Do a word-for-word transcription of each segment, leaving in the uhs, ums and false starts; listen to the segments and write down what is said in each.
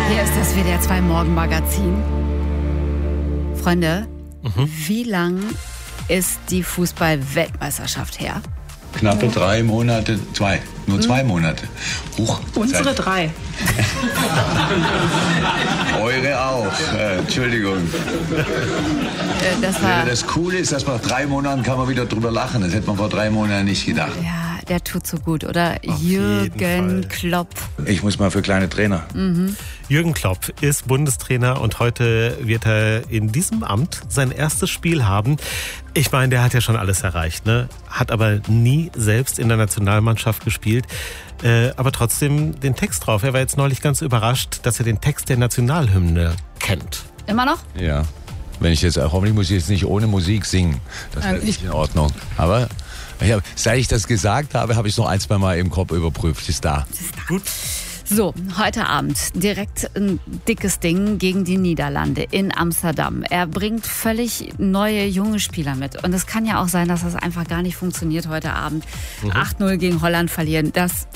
Hier ist das W D R zwei Morgenmagazin. Freunde, mhm. wie lang ist die Fußball-Weltmeisterschaft her? Knappe drei Monate, zwei, nur zwei Monate. Huch, Unsere Zeit. drei. Eure auch, äh, Entschuldigung. Äh, das, war das Coole ist, dass nach drei Monaten kann man wieder drüber lachen. Das hätte man vor drei Monaten nicht gedacht. Ja, der tut so gut, oder? Auf Jürgen Klopp. Ich muss mal für kleine Trainer. Mhm. Jürgen Klopp ist Bundestrainer und heute wird er in diesem Amt sein erstes Spiel haben. Ich meine, der hat ja schon alles erreicht, ne? Hat aber nie selbst in der Nationalmannschaft gespielt, äh, aber trotzdem den Text drauf. Er war jetzt neulich ganz überrascht, dass er den Text der Nationalhymne kennt. Immer noch? Ja, wenn ich jetzt, hoffentlich muss ich jetzt nicht ohne Musik singen. Das wäre nicht in Ordnung. Aber ja, seit ich das gesagt habe, habe ich es noch ein, zwei Mal im Kopf überprüft. Ist da. Gut. So, heute Abend direkt ein dickes Ding gegen die Niederlande in Amsterdam. Er bringt völlig neue, junge Spieler mit. Und es kann ja auch sein, dass das einfach gar nicht funktioniert heute Abend. Mhm. acht null gegen Holland verlieren, das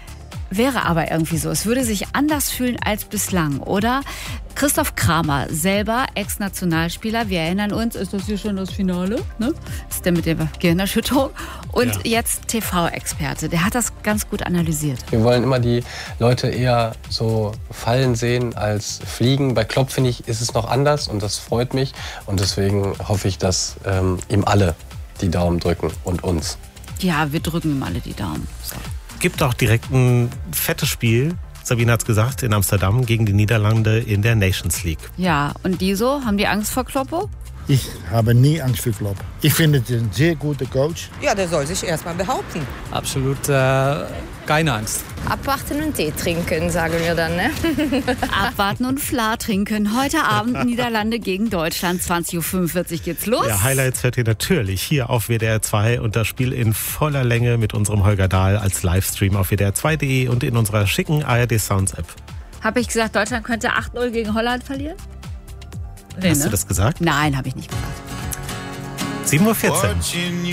wäre aber irgendwie so. Es würde sich anders fühlen als bislang, oder? Christoph Kramer, selber Ex-Nationalspieler, wir erinnern uns, ist das hier schon das Finale? Ne? Ist der mit der Gehirnerschütterung. Und ja. jetzt T V-Experte, der hat das ganz gut analysiert. Wir wollen immer die Leute eher so fallen sehen als fliegen. Bei Klopp, finde ich, ist es noch anders und das freut mich. Und deswegen hoffe ich, dass ähm, ihm alle die Daumen drücken und uns. Ja, wir drücken ihm alle die Daumen. So. Gibt auch direkt ein fettes Spiel, Sabine hat's gesagt, in Amsterdam gegen die Niederlande in der Nations League. Ja, und die so? Haben die Angst vor Kloppo? Ich habe nie Angst vor Klopp. Ich finde es ein sehr guter Coach. Ja, der soll sich erst mal behaupten. Absolut äh, keine Angst. Abwarten und Tee trinken, sagen wir dann, ne? Abwarten und Fla trinken. Heute Abend Niederlande gegen Deutschland. zwanzig Uhr fünfundvierzig geht's los. Ja, Highlights hört ihr natürlich hier auf W D R zwei und das Spiel in voller Länge mit unserem Holger Dahl als Livestream auf W D R zwei Punkt de und in unserer schicken A R D Sounds App. Habe ich gesagt, Deutschland könnte acht null gegen Holland verlieren? Nee, Hast ne? du das gesagt? Nein, habe ich nicht gesagt. sieben Uhr vierzehn.